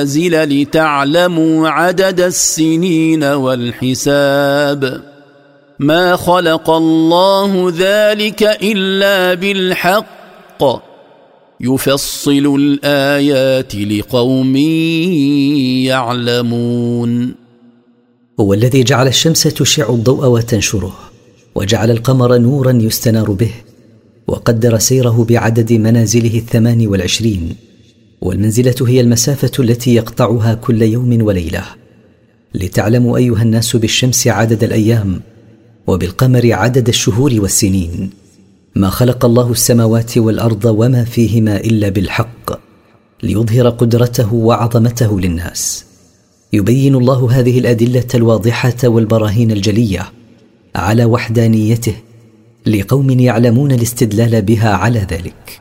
والنازل لتعلموا عدد السنين والحساب ما خلق الله ذلك إلا بالحق يفصل الآيات لقوم يعلمون. هو الذي جعل الشمس تشع الضوء وتنشره، وجعل القمر نورا يستنار به، وقدر سيره بعدد منازله 28، والمنزلة هي المسافة التي يقطعها كل يوم وليلة، لتعلموا أيها الناس بالشمس عدد الأيام، وبالقمر عدد الشهور والسنين. ما خلق الله السماوات والأرض وما فيهما إلا بالحق، ليظهر قدرته وعظمته للناس. يبين الله هذه الأدلة الواضحة والبراهين الجلية على وحدانيته لقوم يعلمون الاستدلال بها على ذلك.